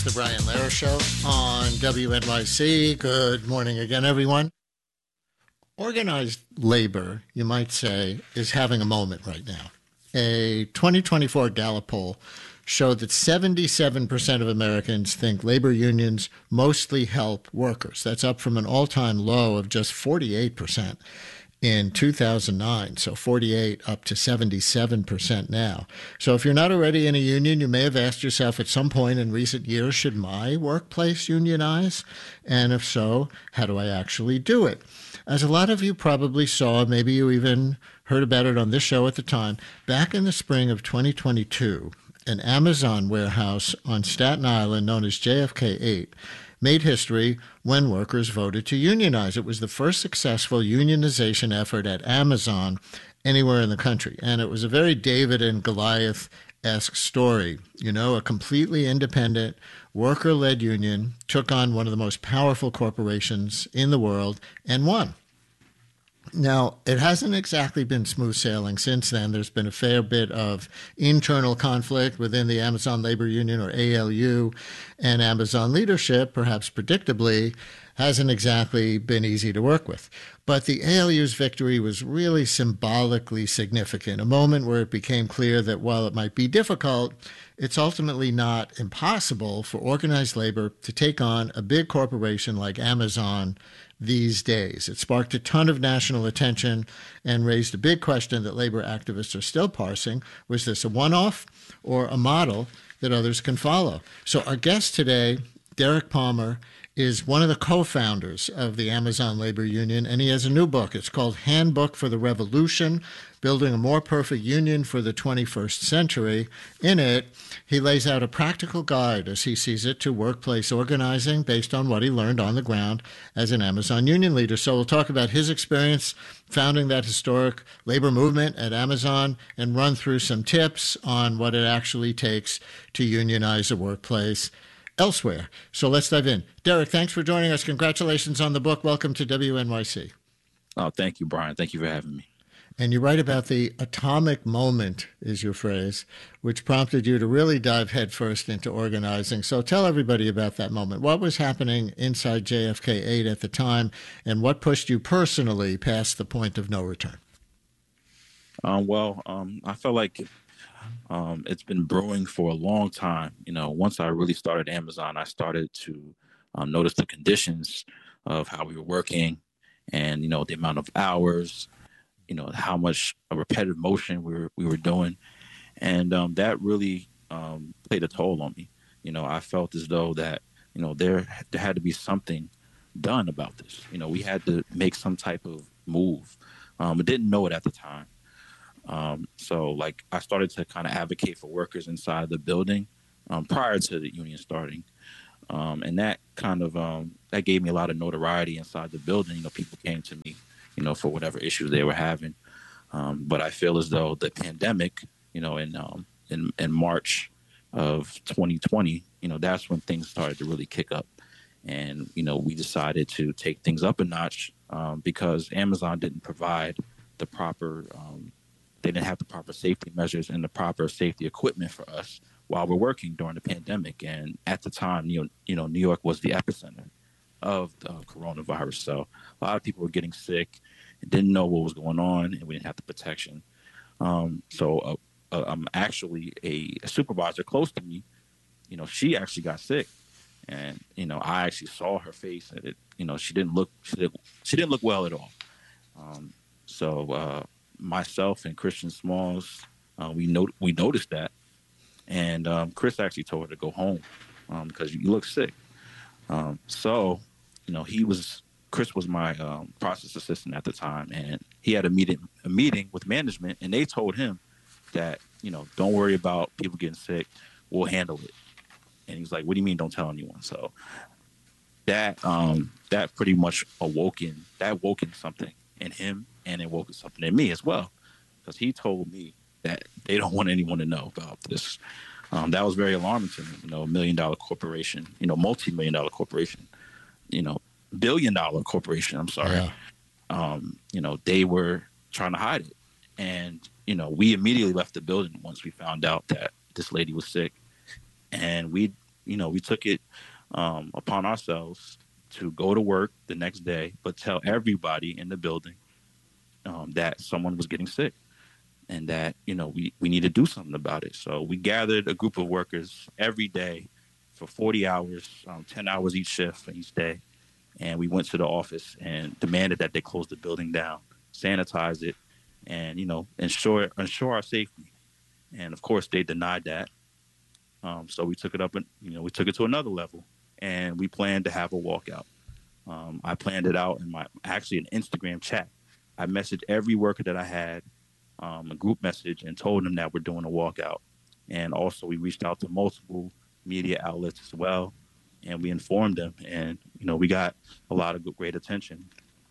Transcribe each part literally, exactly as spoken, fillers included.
The Brian Lehrer Show on W N Y C. Good morning again, everyone. Organized labor, you might say, is having a moment right now. A twenty twenty-four Gallup poll showed that seventy-seven percent of Americans think labor unions mostly help workers. That's up from an all-time low of just forty-eight percent in two thousand nine, so forty-eight up to seventy-seven percent now. So if you're not already in a union, you may have asked yourself at some point in recent years, should my workplace unionize? And if so, how do I actually do it? As a lot of you probably saw, maybe you even heard about it on this show at the time, back in the spring of twenty twenty-two, an Amazon warehouse on Staten Island known as J F K eight made history when workers voted to unionize. It was the first successful unionization effort at Amazon anywhere in the country. And it was a very David and Goliath-esque story. You know, a completely independent, worker-led union took on one of the most powerful corporations in the world and won. Now, it hasn't exactly been smooth sailing since then. There's been a fair bit of internal conflict within the Amazon Labor Union, or A L U, and Amazon leadership, perhaps predictably, hasn't exactly been easy to work with. But the A L U's victory was really symbolically significant, a moment where it became clear that while it might be difficult, it's ultimately not impossible for organized labor to take on a big corporation like Amazon these days. It sparked a ton of national attention and raised a big question that labor activists are still parsing. Was this a one-off or a model that others can follow? So our guest today, Derek Palmer, is one of the co-founders of the Amazon Labor Union, and he has a new book. It's called Handbook for the Revolution, Building a More Perfect Union for the twenty-first Century. In it, he lays out a practical guide, as he sees it, to workplace organizing based on what he learned on the ground as an Amazon union leader. So we'll talk about his experience founding that historic labor movement at Amazon and run through some tips on what it actually takes to unionize a workplace elsewhere. So let's dive in. Derek, thanks for joining us. Congratulations on the book. Welcome to W N Y C. Oh, thank you, Brian. Thank you for having me. And you write about the atomic moment, is your phrase, which prompted you to really dive headfirst into organizing. So tell everybody about that moment. What was happening inside J F K eight at the time, and what pushed you personally past the point of no return? Um, well, um, I felt like um, it's been brewing for a long time. You know, once I really started Amazon, I started to um, notice the conditions of how we were working and, you know, the amount of hours, you know, how much a repetitive motion we were, we were doing. And um, that really um, played a toll on me. You know, I felt as though that, you know, there, there had to be something done about this. You know, we had to make some type of move. Um, I didn't know it at the time. Um, so, like, I started to kind of advocate for workers inside the building um, prior to the union starting. Um, and that kind of, um, that gave me a lot of notoriety inside the building. You know, people came to me, you know, for whatever issues they were having. Um, but I feel as though the pandemic, you know, in, um, in, in March of twenty twenty, you know, that's when things started to really kick up. And, you know, we decided to take things up a notch um, because Amazon didn't provide the proper, um, they didn't have the proper safety measures and the proper safety equipment for us while we're working during the pandemic. And at the time, you know, you know, New York was the epicenter of the coronavirus. So a lot of people were getting sick and didn't know what was going on, and we didn't have the protection. Um, so uh, uh, I'm actually a, a supervisor close to me. You know, she actually got sick, and you know, I actually saw her face, and it, you know, she didn't look, she didn't, she didn't look well at all. Um, so uh, myself and Christian Smalls, uh, we know we noticed that, and um, Chris actually told her to go home um, because you look sick. Um, so, you know, he was, Chris was my um, process assistant at the time, and he had a meeting, a meeting with management, and they told him that, you know, don't worry about people getting sick, we'll handle it. And he was like, what do you mean don't tell anyone? So that, um, that pretty much awoken, that awoken something in him, and it awoken something in me as well, because he told me that they don't want anyone to know about this. Um, that was very alarming to me. You know, a million dollar corporation, you know, multi-million dollar corporation, you know, billion dollar corporation, I'm sorry. Yeah. Um, you know, they were trying to hide it. And, you know, we immediately left the building once we found out that this lady was sick. And we you know, we took it um, upon ourselves to go to work the next day, but tell everybody in the building um, that someone was getting sick and that, you know, we, we need to do something about it. So we gathered a group of workers every day for forty hours, um, ten hours each shift each day. And we went to the office and demanded that they close the building down, sanitize it, and, you know, ensure ensure our safety. And of course, they denied that. Um, so we took it up and, you know, we took it to another level, and we planned to have a walkout. Um, I planned it out in my actually an Instagram chat. I messaged every worker that I had, um, a group message, and told them that we're doing a walkout. And also, we reached out to multiple media outlets as well, and we informed them. And you know, we got a lot of good, great attention.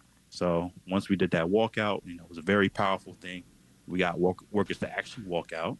So once we did that walkout, you know, it was a very powerful thing. We got work, workers to actually walk out,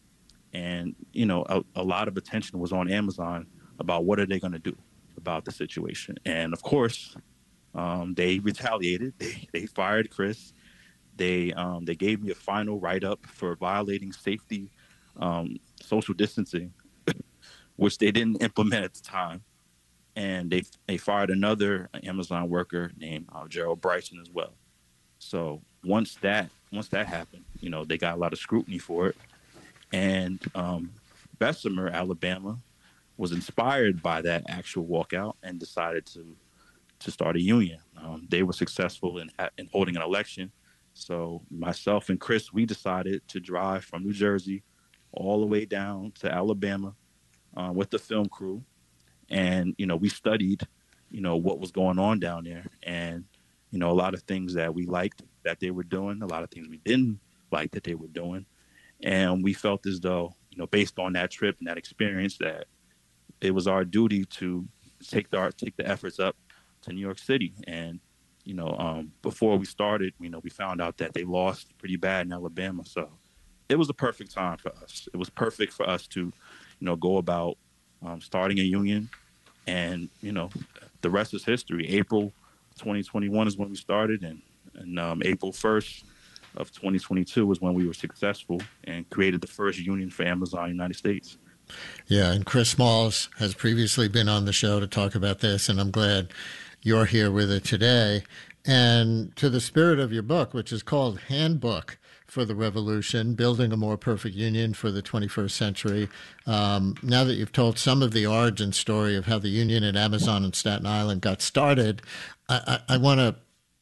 and you know, a, a lot of attention was on Amazon about what are they going to do about the situation. And of course, um, they retaliated. They they fired Chris. They um, they gave me a final write up for violating safety, um, social distancing, which they didn't implement at the time. And they they fired another Amazon worker named uh, Gerald Bryson as well. So once that once that happened, you know, they got a lot of scrutiny for it. And um, Bessemer, Alabama, was inspired by that actual walkout and decided to to start a union. Um, they were successful in in holding an election. So myself and Chris, we decided to drive from New Jersey all the way down to Alabama uh, with the film crew. And, you know, we studied, you know, what was going on down there. And, you know, a lot of things that we liked that they were doing, a lot of things we didn't like that they were doing. And we felt as though, you know, based on that trip and that experience, that it was our duty to take the take the efforts up to New York City. And, you know, um, before we started, you know, we found out that they lost pretty bad in Alabama. So it was the perfect time for us. It was perfect for us to, you know, go about um, starting a union. And, you know, the rest is history. April twenty twenty-one is when we started, and, and um, April first of twenty twenty-two was when we were successful and created the first union for Amazon United States. Yeah, and Chris Smalls has previously been on the show to talk about this, and I'm glad you're here with it today. And to the spirit of your book, which is called Handbook for the Revolution, Building a More Perfect Union for the twenty-first Century. Um, now that you've told some of the origin story of how the union at Amazon and Staten Island got started, I, I, I want to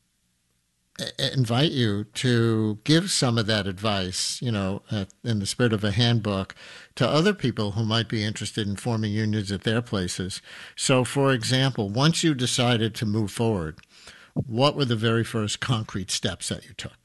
invite you to give some of that advice, you know, uh, in the spirit of a handbook, to other people who might be interested in forming unions at their places. So, for example, once you decided to move forward, what were the very first concrete steps that you took?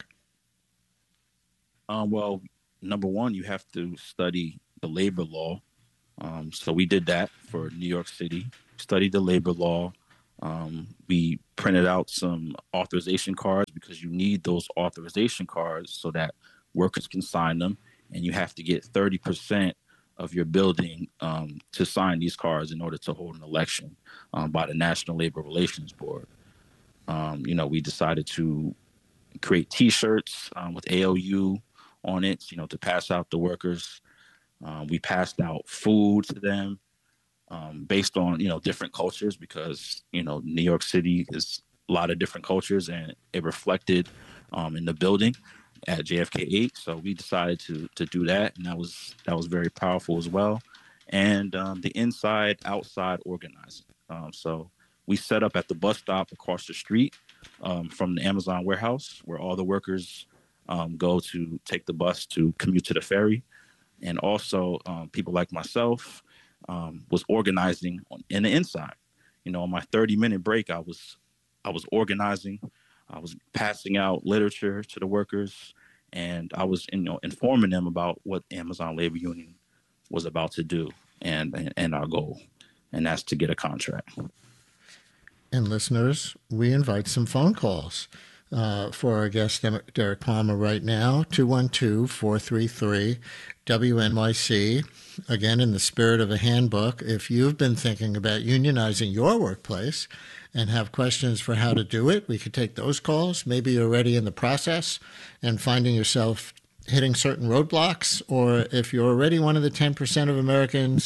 Um, well, number one, you have to study the labor law. Um, so we did that for New York City, studied the labor law. Um, we printed out some authorization cards because you need those authorization cards so that workers can sign them. And you have to get thirty percent of your building um, to sign these cards in order to hold an election um, by the National Labor Relations Board. Um, you know, we decided to create T-shirts um, with A O U on it, you know, to pass out to workers. Um, we passed out food to them um, based on, you know, different cultures because, you know, New York City is a lot of different cultures, and it reflected um, in the building at J F K eight. So we decided to to do that, and that was that was very powerful as well. And um, the inside outside organizing. Um, so we set up at the bus stop across the street um, from the Amazon warehouse, where all the workers um, go to take the bus to commute to the ferry. And also um, people like myself um, was organizing on, in the inside. You know, on my thirty minute break, I was I was organizing. I was passing out literature to the workers, and I was, you know, informing them about what Amazon Labor Union was about to do and, and, and our goal, and that's to get a contract. And listeners, we invite some phone calls uh, for our guest, Derek Palmer, right now, two one two, four three three, W N Y C. Again, in the spirit of a handbook, if you've been thinking about unionizing your workplace and have questions for how to do it, we could take those calls. Maybe you're already in the process and finding yourself hitting certain roadblocks, or if you're already one of the ten percent of Americans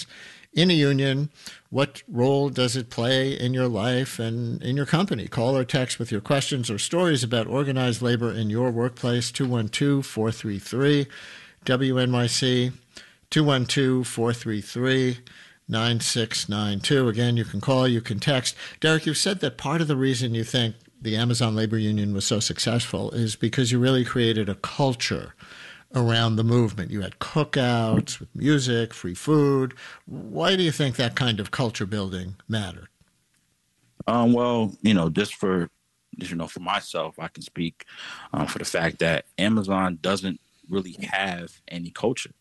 in a union. What role does it play in your life and in your company? Call or text with your questions or stories about organized labor in your workplace, two one two, four three three, W N Y C, two one two, four three three, nine six nine two. Again, you can call, you can text. Derek, you said that part of the reason you think the Amazon Labor Union was so successful is because you really created a culture around the movement. You had cookouts with music, free food. Why do you think that kind of culture building mattered? Um, well, you know, just for you know, for myself, I can speak um, for the fact that Amazon doesn't really have any culture.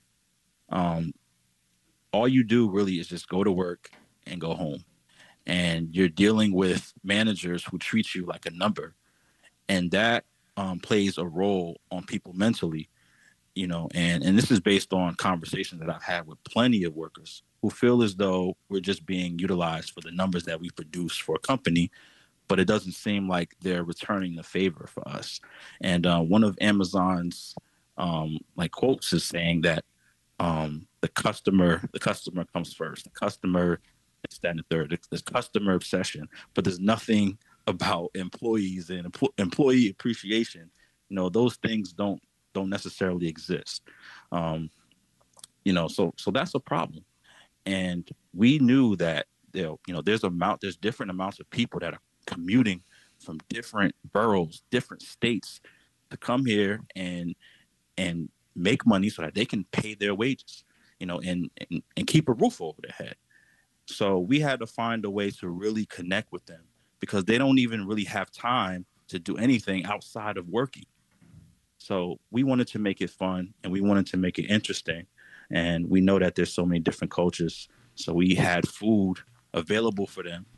Um, all you do really is just go to work and go home, and you're dealing with managers who treat you like a number, and that um, plays a role on people mentally. You know, and and this is based on conversations that I've had with plenty of workers who feel as though we're just being utilized for the numbers that we produce for a company, but it doesn't seem like they're returning the favor for us. And uh, one of Amazon's um, like quotes is saying that um, the customer, the customer comes first. The customer is that and the third. It's this customer obsession, but there's nothing about employees and empl- employee appreciation. You know, those things don't don't necessarily exist. Um, you know, so so that's a problem. And we knew that there, you know, there's amount, there's different amounts of people that are commuting from different boroughs, different states to come here and and make money so that they can pay their wages, you know, and and, and keep a roof over their head. So we had to find a way to really connect with them because they don't even really have time to do anything outside of working. So we wanted to make it fun and we wanted to make it interesting. And we know that there's so many different cultures. So we had food available for them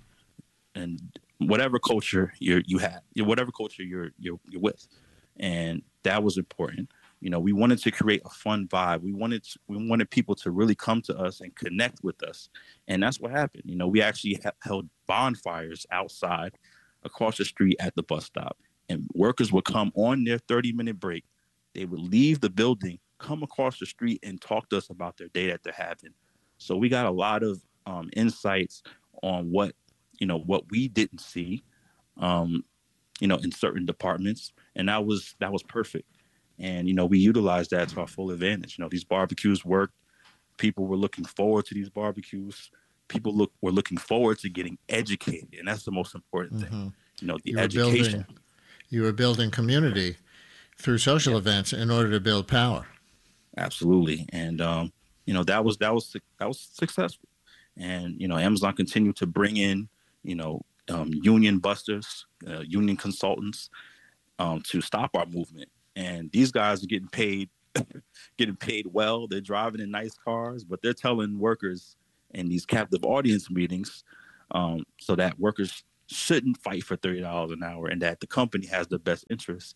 and whatever culture you're, you have, whatever culture you're, you're, you're with. And that was important. You know, we wanted to create a fun vibe. We wanted to, we wanted people to really come to us and connect with us. And that's what happened. You know, we actually ha- held bonfires outside across the street at the bus stop. And workers would come on their thirty minute break. They would leave the building, come across the street and talk to us about their day that they're having. So we got a lot of um, insights on what, you know, what we didn't see, um, you know, in certain departments. And that was, that was perfect. And, you know, we utilized that to our full advantage. You know, these barbecues worked. People were looking forward to these barbecues. People look were looking forward to getting educated. And that's the most important thing. Mm-hmm. You know, the You were education. building, you were building community through social Yeah, events in order to build power. absolutely. And, um, you know, that was, that was, that was successful. And, you know, Amazon continued to bring in, you know, um, union busters, uh, union consultants um, to stop our movement. And these guys are getting paid getting paid well. They're driving in nice cars, but they're telling workers in these captive audience meetings um, so that workers shouldn't fight for thirty dollars an hour and that the company has the best interests.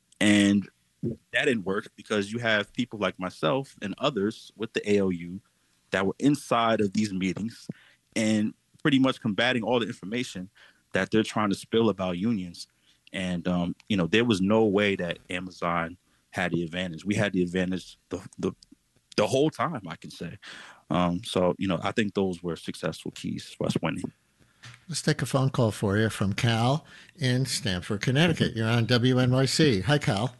And that didn't work because you have people like myself and others with the A O U that were inside of these meetings and pretty much combating all the information that they're trying to spill about unions. And, um, you know, there was no way that Amazon had the advantage. We had the advantage the, the, the whole time, I can say. Um, so, you know, I think those were successful keys for us winning. Let's take a phone call for you from Cal in Stamford, Connecticut. You're on W N Y C. Hi, Cal.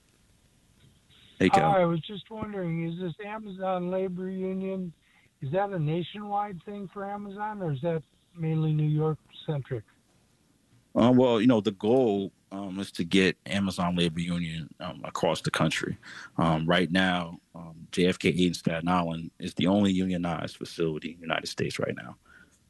Hey, Cal. Hi, I was just wondering, is this Amazon Labor Union, is that a nationwide thing for Amazon or is that mainly New York centric? Uh, well, you know, the goal um, is to get Amazon Labor Union um, across the country. Um, right now, um, J F K eight in Staten Island is the only unionized facility in the United States right now.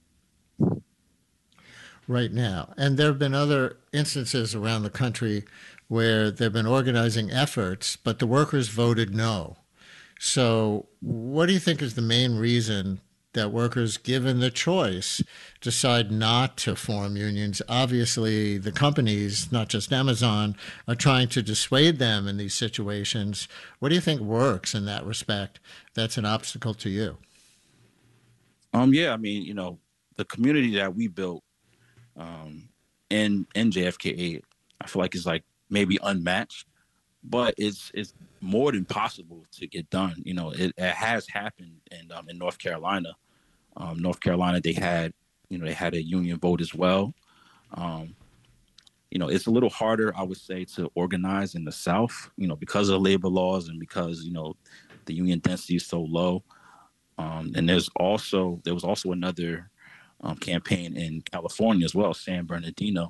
Right now. And there have been other instances around the country where there have been organizing efforts, but the workers voted no. So, what do you think is the main reason that workers, given the choice, decide not to form unions? Obviously, the companies, not just Amazon, are trying to dissuade them in these situations. What do you think works in that respect that's an obstacle to you? Um, yeah, I mean, you know, the community that we built um, in in J F K eight, I feel like is like maybe unmatched, but it's it's more than possible to get done. You know, it, it has happened in um, in North Carolina. Um, North Carolina, they had, you know, they had a union vote as well. Um, you know, it's a little harder, I would say, to organize in the South, you know, because of labor laws and because, you know, the union density is so low. Um, and there's also, there was also another um, campaign in California as well, San Bernardino.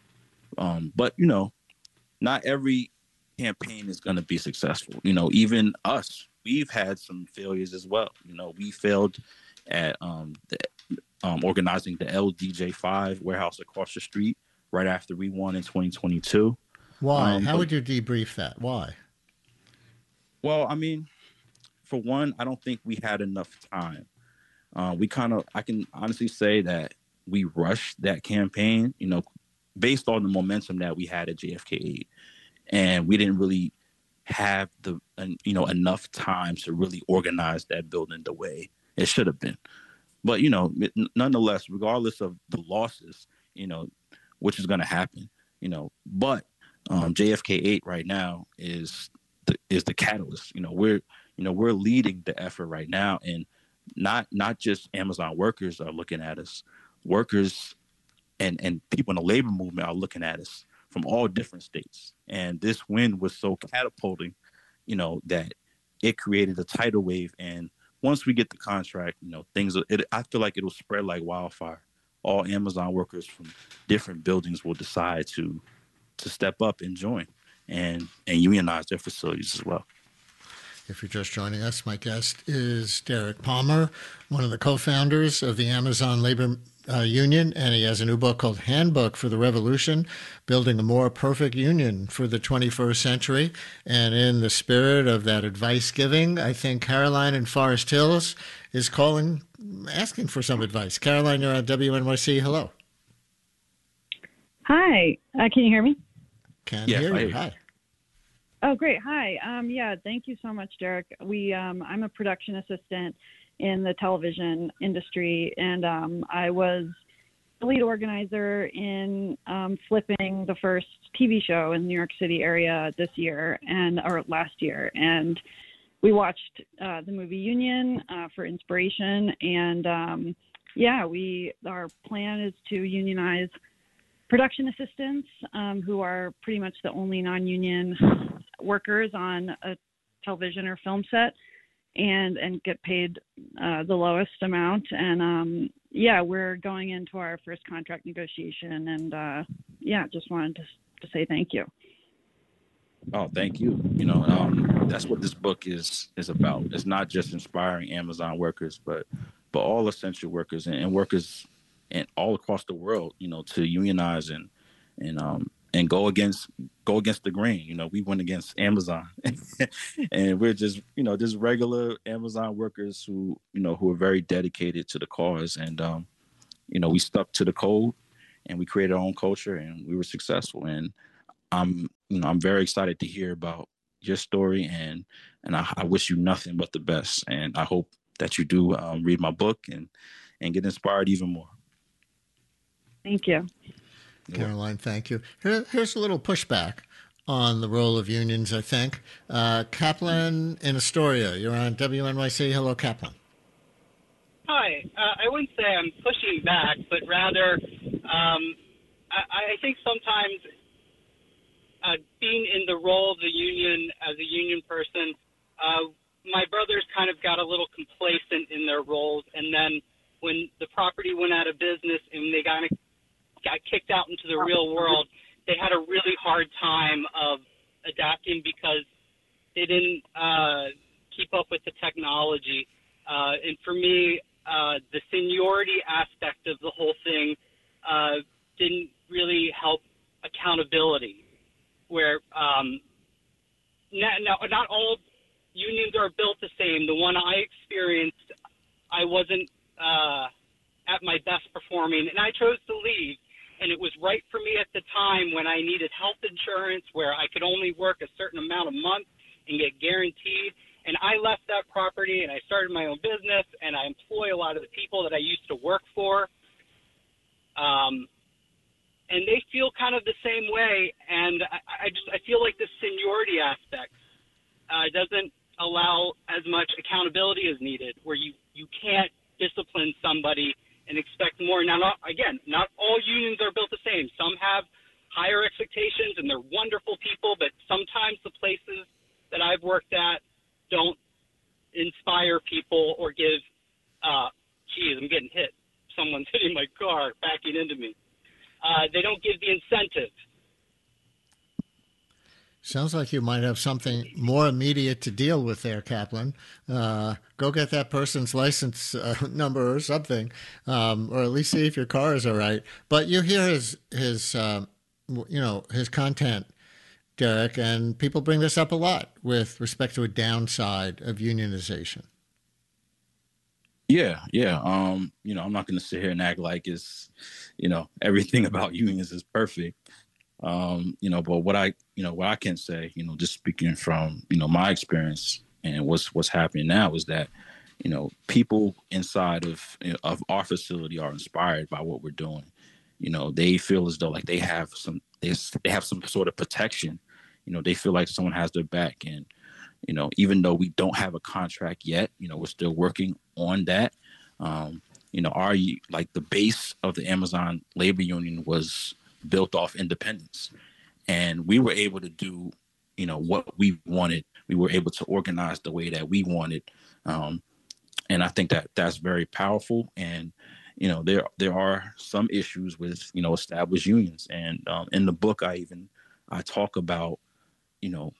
Um, but, you know, not every campaign is going to be successful. You know, even us, we've had some failures as well. You know, we failed at um, the, um, organizing the L D J five warehouse across the street right after we won in twenty twenty-two. Why? Um, How but, would you debrief that? Why? well, I mean, for one, I don't think we had enough time. Uh, we kind of, I can honestly say that we rushed that campaign, you know, based on the momentum that we had at J F K eight. And we didn't really have the, you know, enough time to really organize that building the way it should have been. But, you know, nonetheless, regardless of the losses, you know, which is going to happen, you know, but um, J F K eight right now is the, is the catalyst. You know, we're, you know, we're leading the effort right now, and not not just Amazon workers are looking at us, workers and and people in the labor movement are looking at us from all different states. And this win was so catapulting, you know, that it created a tidal wave. And once we get the contract, you know, things, it, I feel like it'll spread like wildfire. All Amazon workers from different buildings will decide to to step up and join and and unionize their facilities as well. If you're just joining us, my guest is Derek Palmer, one of the co-founders of the Amazon Labor uh, Union, and he has a new book called Handbook for the Revolution, Building a More Perfect Union for the twenty-first Century. And in the spirit of that advice giving, I think Caroline in Forest Hills is calling, asking for some advice. Caroline, you're on W N Y C. Hello. Hi. Uh, can you hear me? Can Yes, hear I you. hear you. Hi. Oh, great. Hi. Um, yeah, thank you so much, Derek. We, um, I'm a production assistant in the television industry, and um, I was the lead organizer in um, flipping the first T V show in the New York City area this year and or last year. And we watched uh, the movie Union uh, for inspiration, and um, yeah, we our plan is to unionize production assistants um, who are pretty much the only non-union workers on a television or film set, and and get paid uh, the lowest amount. And um, yeah, we're going into our first contract negotiation, and uh, yeah, just wanted to to say thank you. Oh, thank you. You know, um, that's what this book is is about. It's not just inspiring Amazon workers, but but all essential workers and, and workers and all across the world, you know, to unionize and and um and go against go against the grain. You know, we went against Amazon, and we're just you know just regular Amazon workers who you know who are very dedicated to the cause, and um, you know we stuck to the code, and we created our own culture, and we were successful. And I'm, you know, I'm very excited to hear about your story, and and I, I wish you nothing but the best. And I hope that you do um, read my book and and get inspired even more. Thank you. Caroline, thank you. Here, here's a little pushback on the role of unions, I think. Uh, Kaplan in Astoria, you're on W N Y C. Hello, Kaplan. Hi. Uh, I wouldn't say I'm pushing back, but rather um, I, I think sometimes uh, being in the role of the union as a union person, uh, my brothers kind of got a little complacent in their roles, and then when the property went out of business and they got got kicked out into the real world, they had a really hard time of adapting because they didn't uh, keep up with the technology. Uh, and for me, uh, the seniority aspect of the whole thing uh, didn't really help accountability, where um, not, not, not all unions are built the same. The one I experienced, I wasn't uh, at my best performing, and I chose to leave. And it was right for me at the time when I needed health insurance, where I could only work a certain amount a month and get guaranteed. And I left that property and I started my own business, and I employ a lot of the people that I used to work for. Um, and they feel kind of the same way. And I, I just, I feel like the seniority aspect uh, doesn't allow as much accountability as needed, where you, you can't discipline somebody and expect more. Now, not, again, not all unions are built the same. Some have higher expectations, and they're wonderful people, but sometimes the places that I've worked at don't inspire people or give, uh, geez, I'm getting hit. Someone's hitting my car, backing into me. Uh, they don't give the incentive. Sounds like you might have something more immediate to deal with there, Kaplan. Uh, go get that person's license uh, number or something, um, or at least see if your car is all right. But you hear his his uh, you know his content, Derek, and people bring this up a lot with respect to a downside of unionization. Yeah, yeah. Um, you know, I'm not going to sit here and act like it's, you know, everything about unions is perfect. Um, you know, but what I, you know, what I can say, you know, just speaking from, you know, my experience and what's what's happening now is that, you know, people inside of you know, of our facility are inspired by what we're doing. You know, they feel as though like they have some they, they have some sort of protection. You know, they feel like someone has their back. And, you know, even though we don't have a contract yet, you know, we're still working on that. Um, you know, our like the base of the Amazon labor union was built off independence, and we were able to do, you know, what we wanted. We were able to organize the way that we wanted, um, and I think that that's very powerful. And you know, there there are some issues with you know established unions, and um, in the book, I even I talk about you know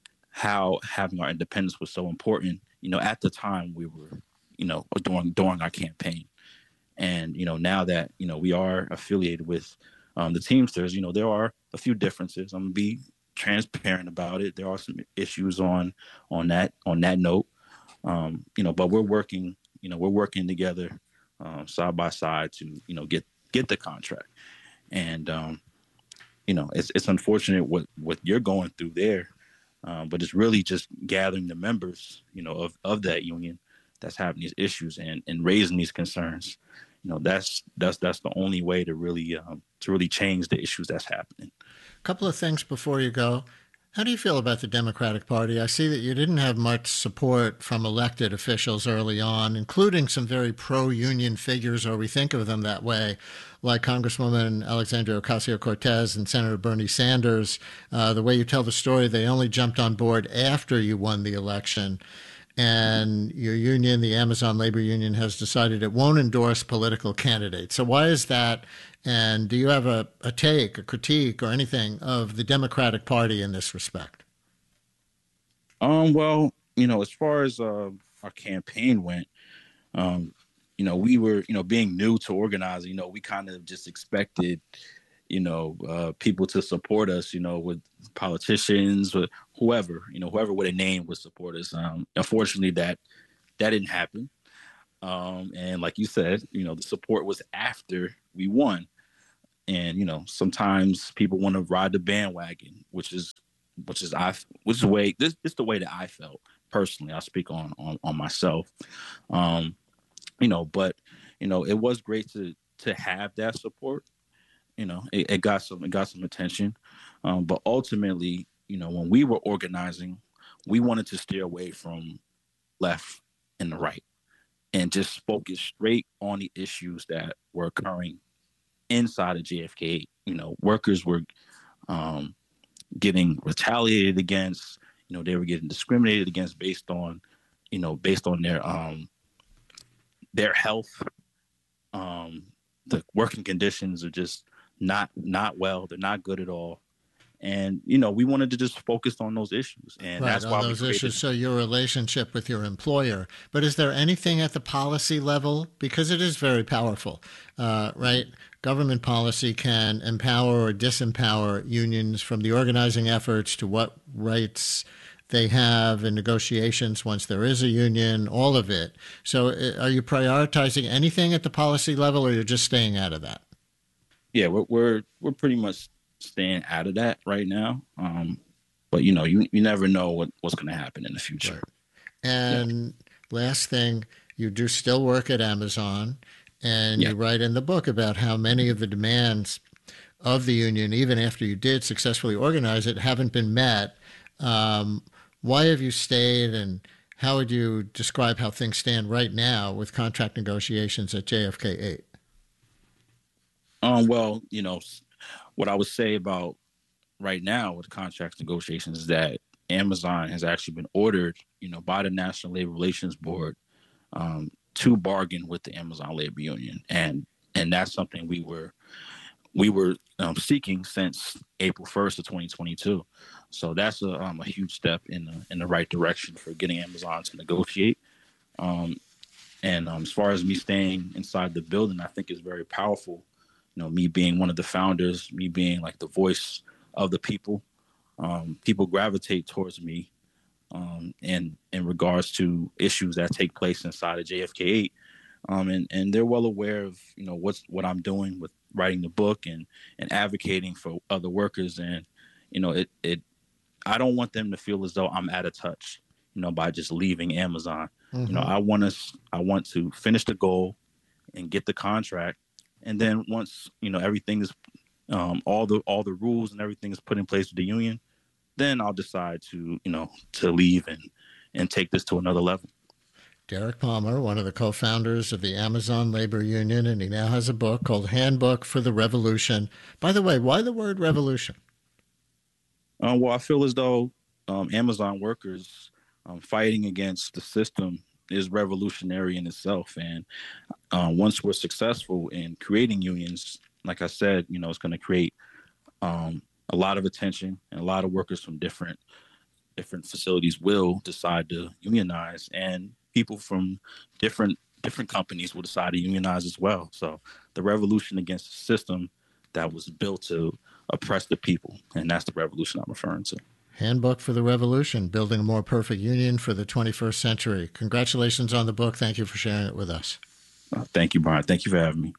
how having our independence was so important. You know, at the time we were, you know, during during our campaign, and you know now that you know we are affiliated with Um, the Teamsters, you know, there are a few differences. I'm gonna be transparent about it. There are some issues on on that on that note, um, you know, but we're working, you know, we're working together um, side by side to, you know, get get the contract. And um, you know, it's it's unfortunate what what you're going through there, um, but it's really just gathering the members, you know, of of that union that's having these issues and and raising these concerns. You know, that's that's that's the only way to really um, to really change the issues that's happening. A couple of things before you go. How do you feel about the Democratic Party? I see that you didn't have much support from elected officials early on, including some very pro-union figures, or we think of them that way, like Congresswoman Alexandria Ocasio-Cortez and Senator Bernie Sanders. Uh, the way you tell the story, they only jumped on board after you won the election. And your union, the Amazon Labor Union, has decided it won't endorse political candidates. So why is that? And do you have a, a take, a critique, or anything of the Democratic Party in this respect? Um, well, you know, as far as uh, our campaign went, um, you know, we were, you know, being new to organizing, you know, we kind of just expected, you know, uh, people to support us, you know, with politicians, with whoever, you know, whoever with a name would support us. Um, unfortunately, that that didn't happen. Um, and like you said, you know, the support was after we won. And, you know, sometimes people want to ride the bandwagon, which is which is I which is the way this is the way that I felt personally. I speak on on, on myself. Um, you know, but, you know, it was great to to have that support. You know, it, it got some it got some attention. Um, but ultimately, you know, when we were organizing, we wanted to steer away from left and the right and just focus straight on the issues that were occurring inside of J F K. You know, workers were um, getting retaliated against. You know, they were getting discriminated against based on, you know, based on their um, their health. Um, the working conditions are just not not well. They're not good at all. And, you know, we wanted to just focus on those issues. And right, that's on why those we created... issues. So your relationship with your employer. But is there anything at the policy level? Because it is very powerful, uh, right? Government policy can empower or disempower unions, from the organizing efforts to what rights they have in negotiations once there is a union, all of it. So are you prioritizing anything at the policy level, or you're just staying out of that? Yeah, we're we're, we're pretty much staying out of that right now. Um, but, you know, you, you never know what, what's going to happen in the future. Right. And yeah. Last thing, you do still work at Amazon, and yeah. You write in the book about how many of the demands of the union, even after you did successfully organize it, haven't been met. Um, why have you stayed, and how would you describe how things stand right now with contract negotiations at J F K eight? Um, well, you know, what I would say about right now with contract negotiations is that Amazon has actually been ordered, you know, by the National Labor Relations Board um, to bargain with the Amazon Labor Union, and and that's something we were we were um, seeking since April first of twenty twenty-two. So that's a, um, a huge step in the in the right direction for getting Amazon to negotiate. Um, and um, as far as me staying inside the building, I think is very powerful. You know, me being one of the founders, me being like the voice of the people, um, people gravitate towards me um, in in regards to issues that take place inside of J F K eight, um, and and they're well aware of you know what's what I'm doing with writing the book and and advocating for other workers, and you know it it I don't want them to feel as though I'm out of touch, you know, by just leaving Amazon. Mm-hmm. You know, I want us I want to finish the goal and get the contract, and then once you know everything is um, all the all the rules and everything is put in place with the union, then I'll decide to, you know, to leave and, and take this to another level. Derek Palmer, one of the co-founders of the Amazon Labor Union, and he now has a book called Handbook for the Revolution. By the way, why the word revolution? Uh, well, I feel as though um, Amazon workers um, fighting against the system is revolutionary in itself. And uh, once we're successful in creating unions, like I said, you know, it's going to create um, a lot of attention, and a lot of workers from different different facilities will decide to unionize, and people from different different companies will decide to unionize as well. So the revolution against the system that was built to oppress the people, and that's the revolution I'm referring to. Handbook for the Revolution, Building a More Perfect Union for the twenty-first Century. Congratulations on the book. Thank you for sharing it with us. Uh, thank you, Brian. Thank you for having me.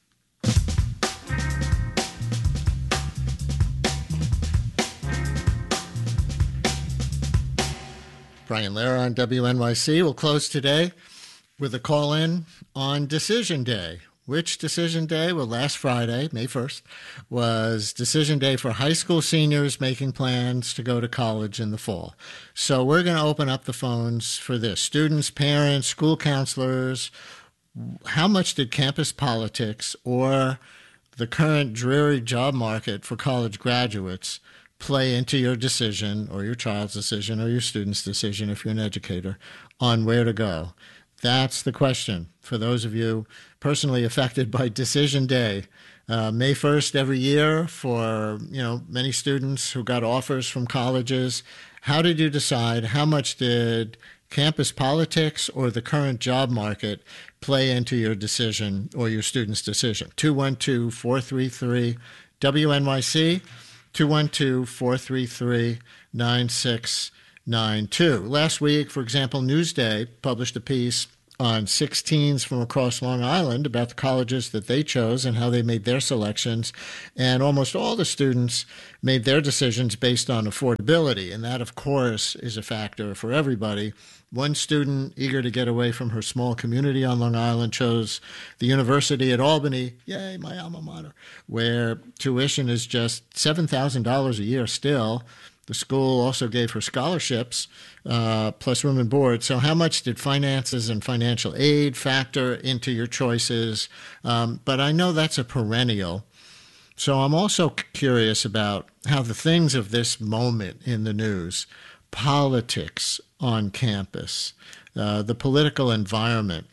Brian Lehrer on W N Y C will close today with a call-in on Decision Day. Which Decision Day? Well, last Friday, May first, was Decision Day for high school seniors making plans to go to college in the fall. So we're going to open up the phones for this. Students, parents, school counselors, how much did campus politics or the current dreary job market for college graduates play into your decision, or your child's decision, or your student's decision if you're an educator, on where to go? That's the question for those of you personally affected by Decision Day. Uh, May first every year for, you know, many students who got offers from colleges. How did you decide? How much did campus politics or the current job market play into your decision or your student's decision? two one two, four three three, W N Y C, two one two, four three three, nine six nine two. Last week, for example, Newsday published a piece on sixteens from across Long Island about the colleges that they chose and how they made their selections. And almost all the students made their decisions based on affordability. And that, of course, is a factor for everybody. One student, eager to get away from her small community on Long Island, chose the University at Albany, yay, my alma mater, where tuition is just seven thousand dollars a year still. The school also gave her scholarships, uh, plus room and board. So how much did finances and financial aid factor into your choices? Um, but I know that's a perennial. So I'm also curious about how the things of this moment in the news, politics on campus, uh, the political environment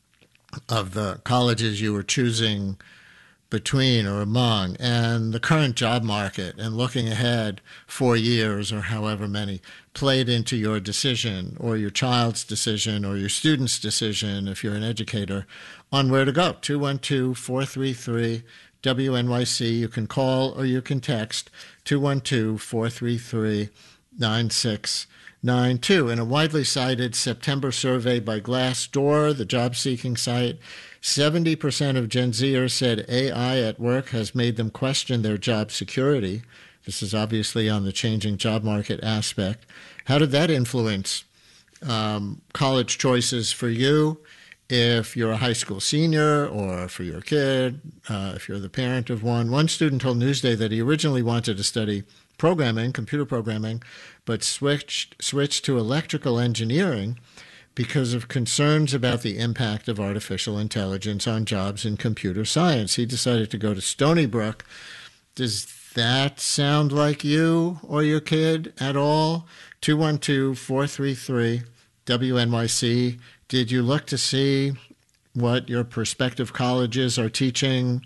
of the colleges you were choosing between or among, and the current job market and looking ahead four years or however many played into your decision or your child's decision or your student's decision if you're an educator on where to go. two one two, four three three, W N Y C. You can call or you can text two one two, four three three, nine six nine two. In a widely cited September survey by Glassdoor, the job-seeking site, seventy percent of Gen Zers said A I at work has made them question their job security. This is obviously on the changing job market aspect. How did that influence um, college choices for you? if you're a high school senior or for your kid, uh, if you're the parent of one. One student told Newsday that he originally wanted to study programming, computer programming, but switched switched to electrical engineering because of concerns about the impact of artificial intelligence on jobs in computer science. He decided to go to Stony Brook. Does that sound like you or your kid at all? two one two, four three three, W N Y C. Did you look to see what your prospective colleges are teaching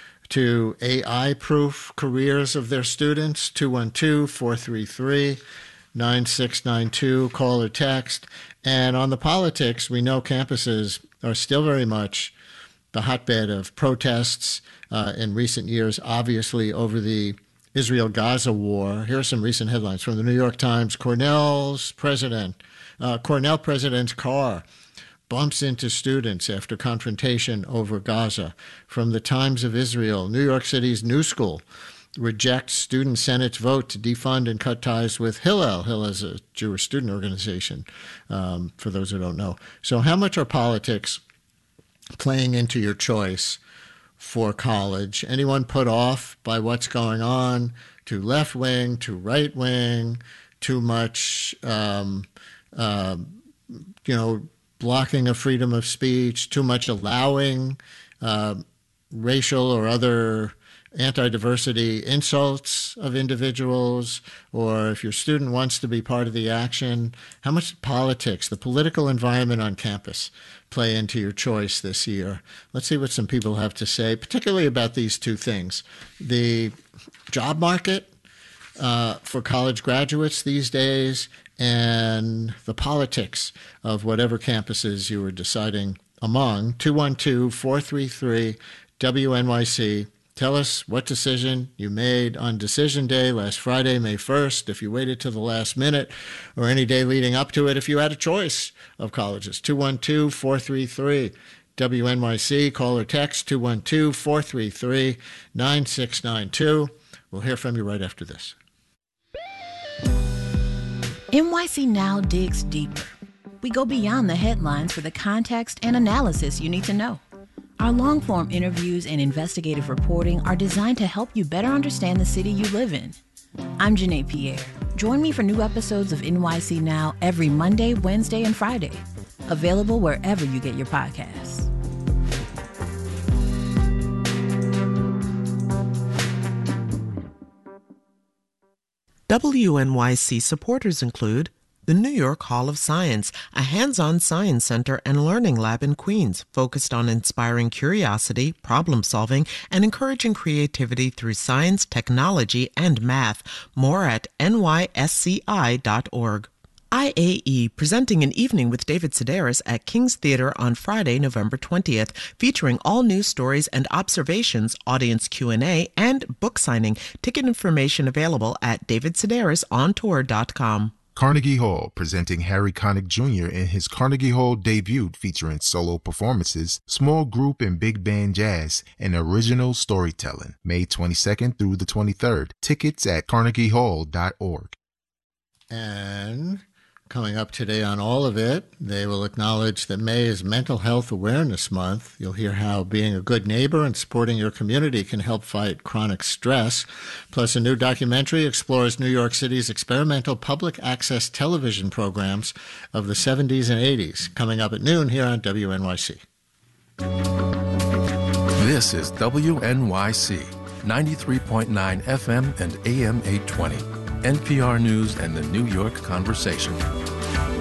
to A I-proof careers of their students? two one two, four three three, nine six nine two. Call or text. And on the politics, we know campuses are still very much the hotbed of protests uh, in recent years, obviously over the Israel-Gaza war. Here are some recent headlines from the New York Times. Cornell's president, uh, Cornell president's car bumps into students after confrontation over Gaza. From the Times of Israel, New York City's New School rejects student senate's vote to defund and cut ties with Hillel. Hillel is a Jewish student organization, um, for those who don't know. So how much are politics playing into your choice for college? Anyone put off by what's going on? Too left wing, too right wing, too much, um, uh, you know, blocking of freedom of speech, too much allowing uh, racial or other anti-diversity insults of individuals, or if your student wants to be part of the action, how much politics, the political environment on campus, play into your choice this year? Let's see what some people have to say, particularly about these two things. The job market uh, for college graduates these days and the politics of whatever campuses you were deciding among. two one two, four three three, W N Y C. Tell us what decision you made on Decision Day last Friday, May first, if you waited till the last minute, or any day leading up to it if you had a choice of colleges. two one two, four three three, W N Y C. Call or text two one two, four three three, nine six nine two. We'll hear from you right after this. N Y C Now digs deeper. We go beyond the headlines for the context and analysis you need to know. Our long-form interviews and investigative reporting are designed to help you better understand the city you live in. I'm Janae Pierre. Join me for new episodes of N Y C Now every Monday, Wednesday, and Friday. Available wherever you get your podcasts. W N Y C supporters include the New York Hall of Science, a hands-on science center and learning lab in Queens, focused on inspiring curiosity, problem-solving, and encouraging creativity through science, technology, and math. More at N Y S C I dot org. I A E presenting an evening with David Sedaris at King's Theater on Friday, November twentieth, featuring all news stories and observations, audience Q and A, and book signing. Ticket information available at david sedaris on tour dot com. Carnegie Hall presenting Harry Connick Junior in his Carnegie Hall debut, featuring solo performances, small group and big band jazz, and original storytelling. May twenty-second through the twenty-third. Tickets at carnegie hall dot org. And coming up today on all of it, they will acknowledge that May is Mental Health Awareness Month. You'll hear how being a good neighbor and supporting your community can help fight chronic stress. Plus, a new documentary explores New York City's experimental public access television programs of the seventies and eighties. Coming up at noon here on W N Y C. This is W N Y C, ninety-three point nine F M and A M eight twenty. N P R News and the New York Conversation.